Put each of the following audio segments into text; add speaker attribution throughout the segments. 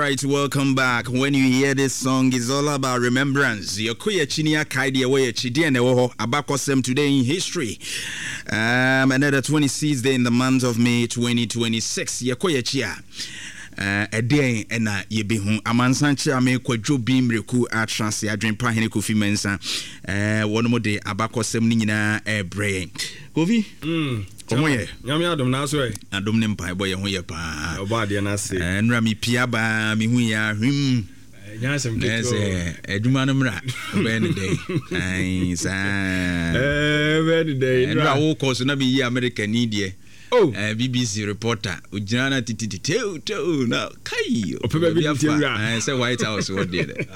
Speaker 1: right, welcome back. When you hear this song, it's all about remembrance. Yokoya Chinia Kaidi away Chidien Abakosem today in history. Another 26th day in the month of May 2026. Yokoya Chia. A day and ye be home. Amansancha me kwadwo bimreku atranse adwen pa hene Kofi Mensa. One more day Abakosem ni nyina brain. Kofi? Omoye nyame adom na so e adom ne mpa boye ho ye pa obade na se nra mi pia ba mi hu ya hwim nyasem keto eduma no mra be ne day ai sa be ne day nra wo course na bi yi America ni de BBC reporter ujana titititeu na kai opebe bi afia say White House what dey there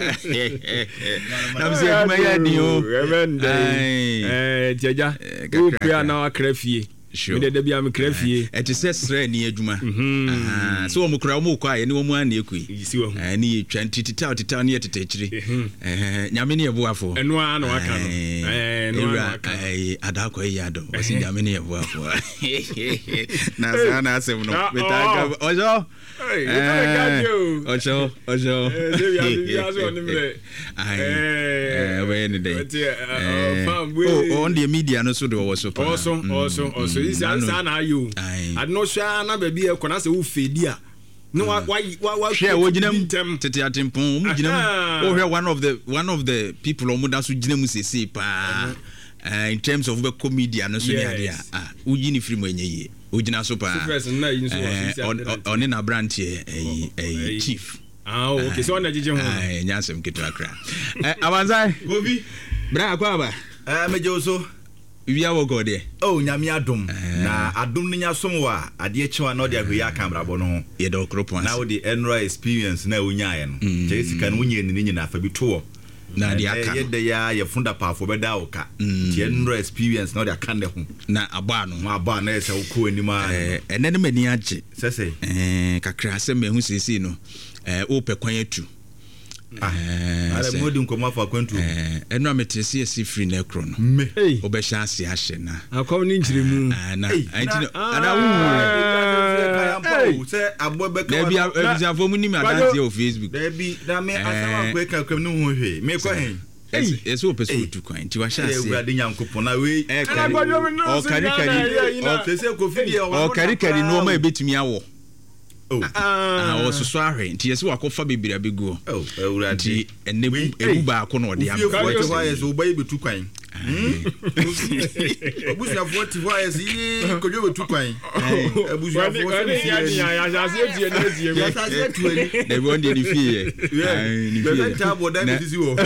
Speaker 1: na mse eduma ya ni o tiaja upia na akrafie sure me de bia me krafie et se sre ni adwuma so mo kura mo kwa ye ni wo mu ana ekui ni etwa titititau ni etetechiri nyame ne ebuafo eno a na waka no eno adakwa yi ado wasi nyame ne ebuafo na sa na asem no betaka ojo ojo we ni dey on the media no so do was also is answer na you I no sha na baby e kona se wo fedi a no wa share wo ginam tete atempon mu ginam o hwe one of the people o mu da so ginam sese pa in terms of the comedian no so ne ade a wo gini free mo enye o gina so pa on na branch chief okay so on agije ho nyasem keto akra awanzai Kofi bra akwa ba meje so Via wo go there. Oh, nyame adom. Na adom ni nyasom wa ade echiwa na ode ahwe camera bo no. Ye do kropon. Na wo the enra experience na onyaye no. Je sika no onye ni nyina fa bi to. Na de aka. Ye de ya ye funda paafo be da oka. Je enra experience na ode aka ne ho. Na aba no. Ma aba na ese wo ko anima. Ene ne mani age. Sese. Kakra se mehu sisi no. O pe kwan atu. Ale modi nkoma fa kwantu eno ametresi esi free na ekro no obehya ase ahye na akom ni njiremu na antino ana wu se abobeka na bia ebizafo mu ni ma dance o Facebook da bi na me asama ko eka kwam no ho hwe me ko hen eso peso tu kwan ti wa sha ase urade nyankopon na we o karikari o pese ko fidi o karikari no ma ebetumi awo so ahwe nti yesi wakofa bibira begu urade ebu ba ko no de am ko yesi wo ba yebetu kwan obusia 40 yesi ko jo betu kwan obusia 40 ya se tie na tie ya se tueli de won de ni fie ni fie ta boda ni sisi wo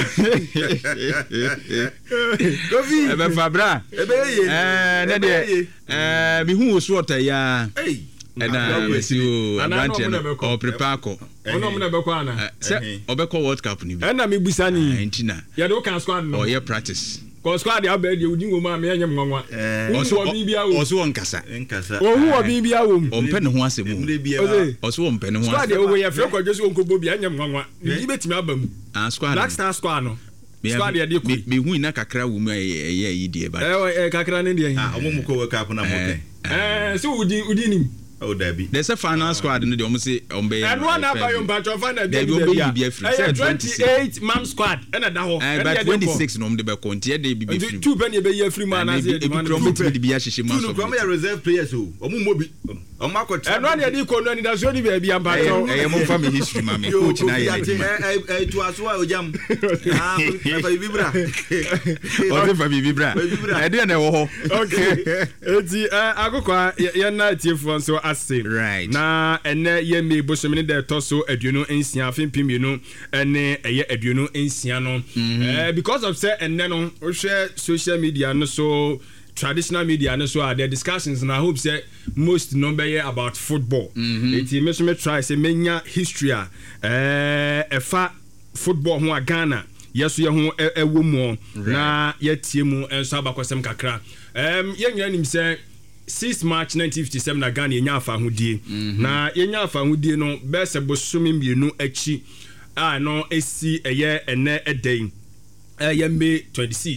Speaker 1: Kofi ebe fabra ebe ye na de mi hu so ota ya na wesi o abranche o prepare ko ono mo na be kwa na se obekọ World Cup ni bi na me busa ni entina ya do kan squad no ye practice ko squad ya be de odinwo ma me anyem nwanwa oso bibia wo oso nkasa ohu bibia wo o mpe ne ho asemu oso mpe ne ho squad ya wo ye fre ko jesu onko bi anyem nwanwa ni betimi abam squad Black Star squad no squad ya de ko me hu ina kakra wo mu ye yi de ba kakra ne de omo ko World Cup na mo so udi ni oh Debbie there's a final squad no de omo say ombe and one by your batch of final Debbie 28 man squad and da ho but 26 no omo de be kontie de be free two penny be ye free man as e be promote de be a hihye man so no come reserve players o omo mobi omo akọcha and one de ko no ni da so ni be bia mpa so mo fa me history ma me coach na ye to aso a ojam fa bibra o fa bibra e de na wo ho okay eti akọkọ ye na tiefo so ase right na ene ye me bosomini de toso aduonu ensia fimpienu ene eye aduonu ensia no because of say ene no o share social media no so traditional media no so are the discussions and I hope say most number here about football it me try say menya history efa football ho Ghana yeso ye ho ewo mu na yetie mu enso abakosem kakra ye nyira nim say 6 March 1957 na Ghana yenya afa hodie na yenya afa hodie no be se bosomi mienu achi no esi eye ene eden ye May 26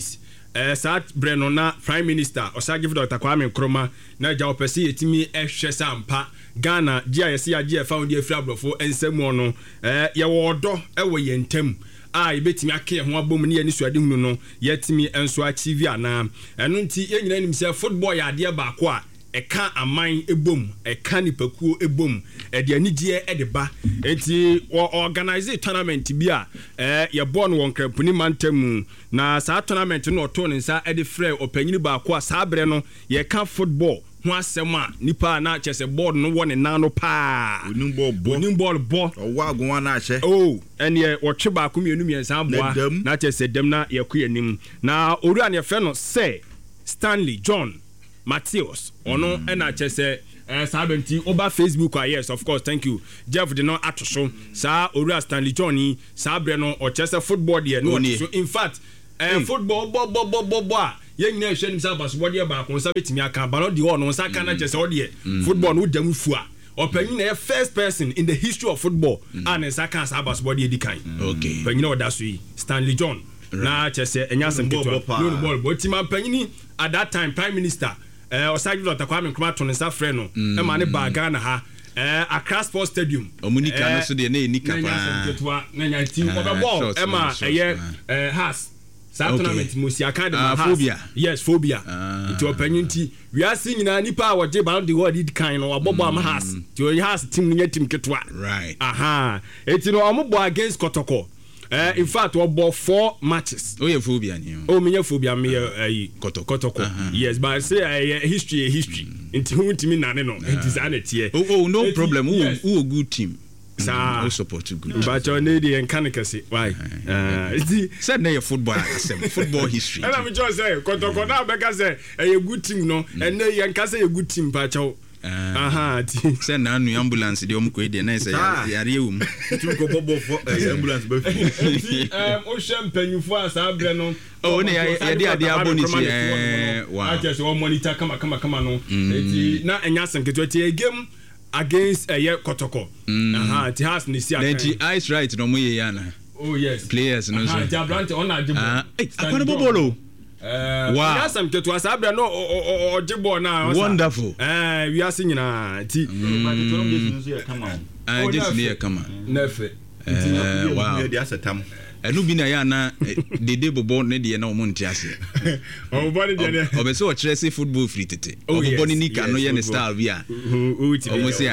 Speaker 2: Sa Breno na Prime Minister Osage Dr. Kwame Nkrumah na ja opese yetimi ehwe sampa Ghana GIS ya GF found ye frabrofo ensemu no ye wodo ewo yentam yebetimi ake ho abom ne yani suade hunu no yetimi enso achieve ana eno nti yenyina nim se football ya ade ba ko a eka aman ebom eka nipakuo ebom de anigye de ba enti organize tournament bi a ye born won krampuni mantam na sa tournament no to ne nsa de frɛ opanyini ba ko a sa bre no ye ka football ho asɛm a nipa na kyese board no wɔ ne nan no pa onim ball bo
Speaker 3: owa agonwa na ahye
Speaker 2: ene wɔtwe ba ko mienu miensa boa na kyese dem na ye ko yanim na owura ne fɛ no sɛ Stanley John Matheus ono na kyese sabenti oba Facebook yes of course thank you Jeff de no atoso sa owura Stanley John ni sa bre no o kyese football de no so in fact football bo yen na hwe nim sa basketball de ba ko sa betimi aka ballon d'or no sa kana kyese o de football no dam fu a opanyin na first person in the history of football and sa kan sa basketball de kan
Speaker 1: okay
Speaker 2: panyin o da so yi Stanley John na kyese enya sem ketwa no ball but man panyin at that time Prime Minister Osage Dr. Kwame Nkrumah to nsa frɛ no e ma ne ba Ghana ha Accra Sports Stadium
Speaker 1: omunika no so de na enika
Speaker 2: pa na nya ti obeball e ma has sa tournament musiaka de phobia yes phobia nti opanyin ti we are seeing na nipa a woje ba the world kan no abobo am has ti o has team nya team ketwa
Speaker 1: right
Speaker 2: eti no omobo against Kotoko in fact we bought 4 matches.
Speaker 1: Oh, you phobia ni.
Speaker 2: Oh, me phobia me Kotoko. Yes, but I say history. Inti hu ntimi nane no. It is anetie.
Speaker 1: Oh, no problem. Who a good team. Sa support good.
Speaker 2: But you need the encanicasi. Why?
Speaker 1: Said na your football history.
Speaker 2: And I'm just say Kotoko na beka say a good team no and na yankasa a good team pa cho.
Speaker 1: Send an ambulance the omkwede na say yare wum
Speaker 3: tu ko bobo for ambulance ba
Speaker 2: o champagne for asabre no
Speaker 1: ne ya de aboniti
Speaker 2: wa just one monitor kama no na enya sanketo ti game against Kotoko it has ni si
Speaker 1: aka ice right no moye yana
Speaker 2: oh yes
Speaker 1: players no so
Speaker 2: Jabrante on ajibo
Speaker 1: akwana bobolo
Speaker 2: wow ya sam ketu asabra no ojibo na
Speaker 1: wonderful
Speaker 2: we are singing ti
Speaker 1: just near come on
Speaker 2: nefe
Speaker 3: wow dia setam
Speaker 1: enu bi na ya na dede bobo ne de na omonti ase
Speaker 2: obo ne de
Speaker 1: obese o kire say football free tete obo ni nika no ye ne style bi a omo say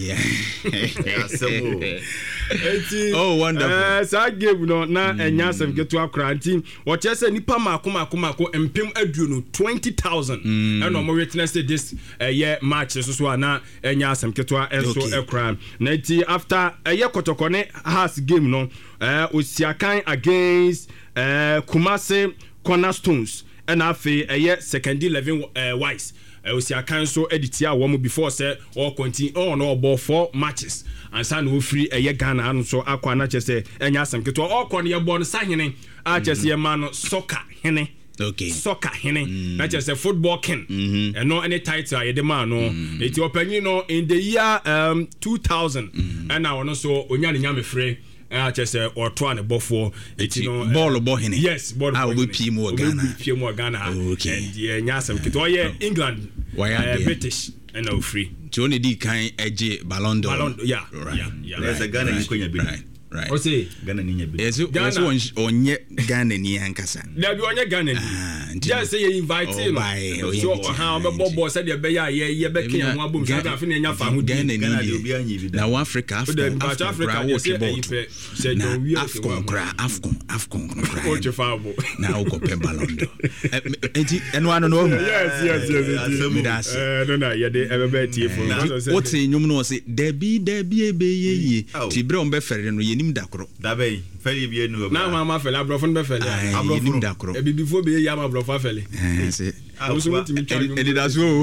Speaker 1: oh wonderful
Speaker 2: sa game no na enya sem ketu akra nti o kire say nipa mako empem aduonu 20,000 and omo witness this year match so na enya sem ketu enso ekra na ti after Kotoko ne has game no Osiakan against Kumasi Cornerstones and afi second 11 wise Osiakan so editia wo before say all continue on all ball 4 matches and san no free Ghana and so akwa na chese enya asem keto all kon ye ball sa hene a chese ye man soccer hene
Speaker 1: okay
Speaker 2: soccer hene na chese football king and no any title ye de man no it open no in the year 2000 and now no so onya ne nyame free just or trying to bofo
Speaker 1: ball bohine
Speaker 2: yes ball
Speaker 1: will be more Ghana
Speaker 2: okay and nyasem kito England British and no free
Speaker 1: Johnny D kan eje Ballon d'Or
Speaker 2: yeah
Speaker 3: there's a Ghana you konya bi
Speaker 1: right
Speaker 2: o say
Speaker 3: Ghana ninya bi
Speaker 1: yes onye Ghana ni ankasa
Speaker 2: there be onye Ghana ni just say you invite him so how bobo said the be ye be ken ho abom so afi na nya fa ho
Speaker 1: Ghana ni obi anyi bi na Africa Africa wo ke ball
Speaker 2: say no we
Speaker 1: Afcon kra
Speaker 2: o che fa bo
Speaker 1: na o ko pe Ballon d'Or enti eno ano no
Speaker 2: yes no na ye de e be tie for
Speaker 1: what say nyum no say debi ebe ye ti bre on be fere no ye nim dakoro
Speaker 3: dabe fere bi enu
Speaker 2: na ma fele abrofo be fele
Speaker 1: abrofo dakoro
Speaker 2: e bibifo be ya ma abrofo fele
Speaker 1: say
Speaker 2: edi
Speaker 1: da so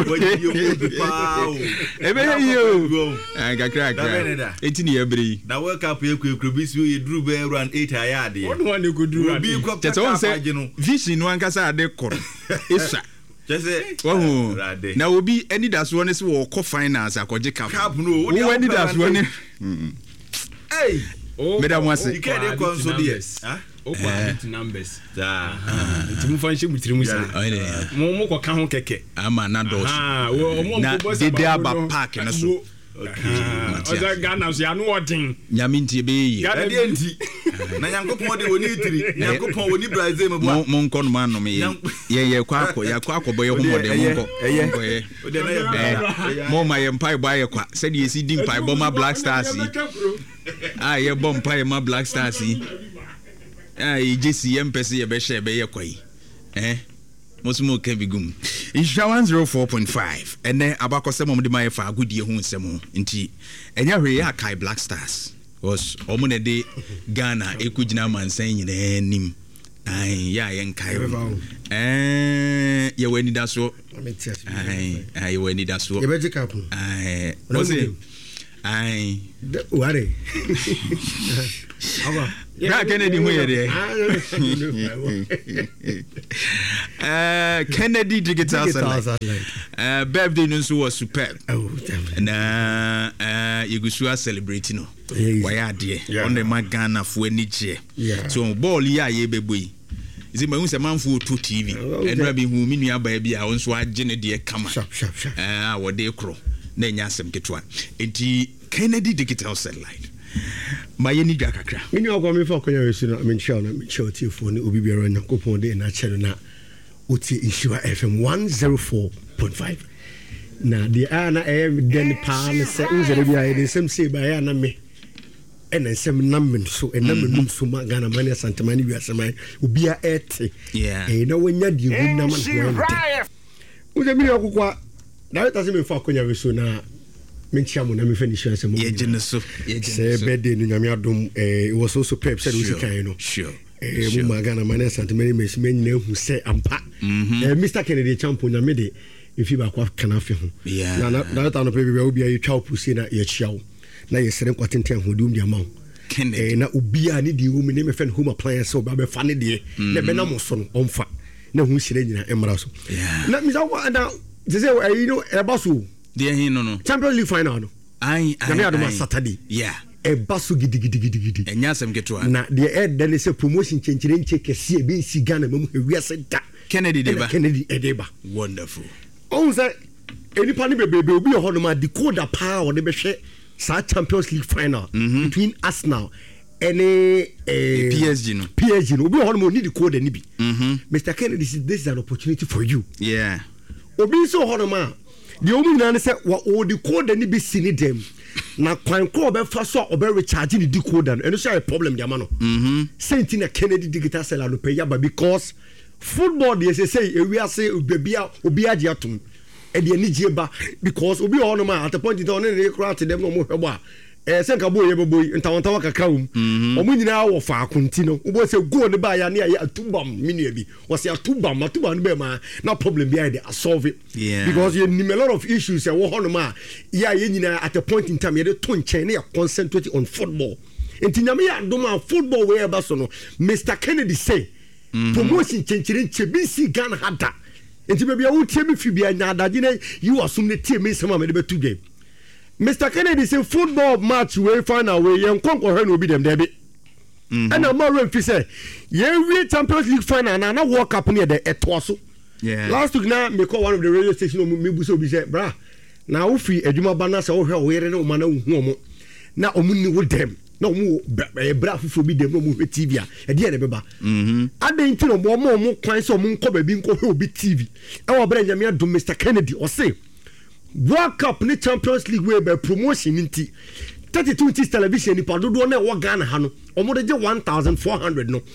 Speaker 1: ebe yo kakra enti ne ebre
Speaker 3: na world cup ekuru bi si ye duru be run 8 ayade
Speaker 2: one go duru run
Speaker 3: bi ko
Speaker 1: tete say vision no ankasa ade koro esa
Speaker 3: Jesse
Speaker 1: na obi any das one se wo ko finance akoje
Speaker 3: cap no
Speaker 1: wo any das one
Speaker 3: hey
Speaker 1: madam wase
Speaker 3: you can console yes
Speaker 2: okwa numbers nti mu fanhye mutirim sa mo ko ka ho keke
Speaker 1: ama na dos na dede aba park na so
Speaker 2: oza Ghana so ya no odin
Speaker 1: nyame ntie be yi
Speaker 3: ade nti na Nyankopɔn de woni tiri Nyankopɔn woni Brazil mo bo
Speaker 1: mo nkɔ no ma no me ye kwa akɔbɔ ye ho mɔde mo nkɔ mo ma ye mpai bɔ ye kwa sɛ de esi di mpai bɔ ma Black Stars yi ye bɔ mpai ma Black Stars yi jesi ye mpɛse ye bɛhye be ye kwa yi Mosumo Kebigum. Isha 104.5. Ene abakose mom de my fa agudie hu nsem nti enya hwe ya Kai Black Stars was omune de Ghana ekugina mansan nyina nim ya yen kai ye wani da so ye wani da so
Speaker 4: ye beji kapu
Speaker 1: wose
Speaker 4: ware
Speaker 1: aba na Kennedy hu ye de Kennedy Digital Satellite birthday no so was superb na yegusua celebrating no waya de on the Ghana fo anije so ball ya ye beboyi izi ma hu se manfo to TV enra bi hu mi nua ba bia won so agye ne de kama wo de kro na nya asem ketwa enti Kennedy Digital Satellite my ni dwa kakra
Speaker 4: mini ogwa me fa konya wesu na me nchao tifo ni obi biara Nyankopɔn de na kyere na oti Insure FM 104.5 na the ana den pa ne se unzere bia de sem se ba ya na me ena sem nam so enam num so ma Ghana mani santamani wi asemai obi a ete na wonya di hu na man ho uje mini okukwa na weta se me fa konya wesu na menchiamu na me finish asem
Speaker 1: ye geneso
Speaker 4: se birthday ni nyame adom it was also pep said we can no
Speaker 1: sure
Speaker 4: mu magana mane santamani mes menyi na hu se ampa Mr Kennedy champion na me de ifi ba kwa kana fe ho na ta no pe bia obi ayi twa opusi na ye chiawo na ye sere kwatenten ho dum dia ma na obi a ne di wo me ne me fe home appliance oba be fa ne de na be na mo so no omfa na hu sire nyina emra so na mi sa na ze ayi no e ba so
Speaker 1: de hin no
Speaker 4: Champions League final no ai na Saturday e baso gidi
Speaker 1: enya asem ketwa
Speaker 4: na de de se promotion chenchire nche kese be nsi Ghana mamu hewiase da
Speaker 1: Kennedy
Speaker 4: Deba
Speaker 1: wonderful
Speaker 4: on say enipa ne bebe obi ho no ma decoder pa o de be hwe sa Champions League final between Arsenal and
Speaker 1: PSG no
Speaker 4: obi ho no need decoder ni bi Mr Kennedy, this is an opportunity for you obi so ho no ma the only man say what all the code any be seen them na kwan ko be fa so obe recharge the decoder and so a problem dia ma no senti na Kennedy Digital Satellite no pay ya because football dey say we are say obi age atom e dey ni jeba because obi ho no ma at the point it on dey crowd them no mo hwebo a senka boy ye boy ntawantawa kakrawum omo nyina wo fa akonti no wo se go ne ba ya ne ya atubam minua bi wo se atubam no be ma na problem bi dey solve it because you need a lot of issues wo ho no ma ya ye nyina at a point in time ye dey ton chen na concentrate on football enti nyame ya do ma football we eba so no Mr Kennedy say promotion chenchire chebi si Ghana hada enti be bia wo tie bi fi bia nya adage na you assume ne tie me sama me de betu game Mr Kennedy say football match we final we yen konko hwe no bi dem debi and na rem fi say yen we Champions League final na World Cup ne de etoso last week na me call one of the radio station me bu so bi say bra na wo fi adwuma ba na say wo hwe wo yere ne wo ma na hu omo na omu ni wo dem na omu bra fufu bi dem no mu hwe TV a e de beba aden ti no mo kwan so mo nko ba bi nko hwe obi TV e wo bra nyame adom Mr Kennedy o say World Cup ni Champions League we be promotion nti 32 inches television ni padodo na wo Ghana ha no omo de 1400 no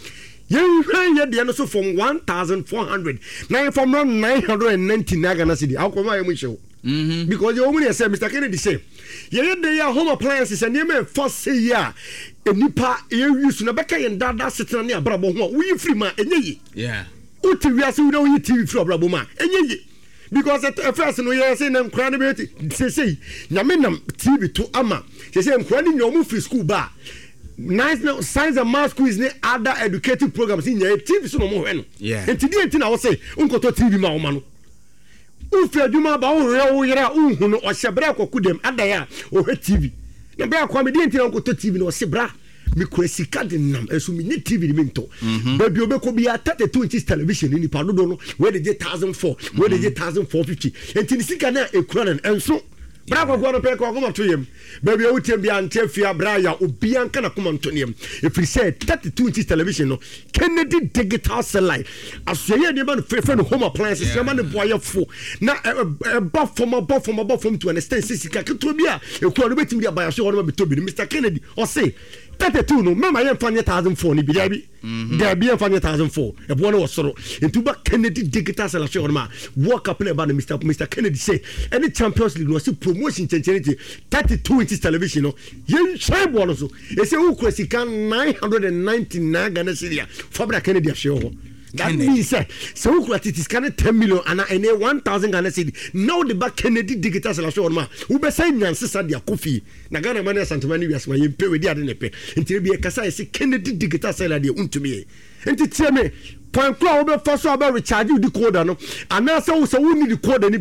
Speaker 4: ye de no so from 1400 na from 990 na Ghana city how come I am show because you only say Mr Kennedy say ye de ya home appliances and me for say ya enipa ye use na beka ye dada setena na abrabo ho we free ma enye yi uti wiase we no TV free abrabo ma enye yi because at first no you say nam kra na be say nyame nam TV to ama say kra ni nyomu free school ba nice science and math quiz ne other educative programs in your TV so no mo hwe no enti na wo say unkoto TV ma wo ma no ufi adwuma ba wo hwe wo yera unhu no o hyebra akokudem adaya o hwe TV na bra kwa me enti na unkoto TV no o se bra me kura sika de nam enso me ne TV me nto baby obeko bia 32 inches television ni pa dodo no where dey 1004 where dey 1450 enti ni sika na ekura na enso bra kwa no pe ko kuma to yem baby o tem bia ante fia bra ya obi anka na kuma to nem if we say 32 inches television no Kennedy digital satellite asoye de ba no fefe no home appliances se ma ne boye fo na ba from to understand sika keto bia ekura no betim bia ba ya so ho no be to bi Mr Kennedy o say 32 no mama yen fanye 1004 ni bi da bi yen fanye 1004 e bo no wosoro entu ba Kennedy digital satellite ho ma walk up na ba no Mr Kennedy say any Champions League no see promotion chencherity 32 inches television no yen share bo no so e say who kwasi kan 999 Ghana cedi for Bra Kennedy share ho. That means so who it is can 10 million and 1,000 Ghana cedi now the back Kennedy digital selection ma who be say nyanse sa dia kofi na Ghana man santomani wias ma yempe we dia de nepe nti bi e kasa e Kennedy digital selection dia untumi nti tie me point kro wo be fa so aba recharge decoder no ana so wo ni decoder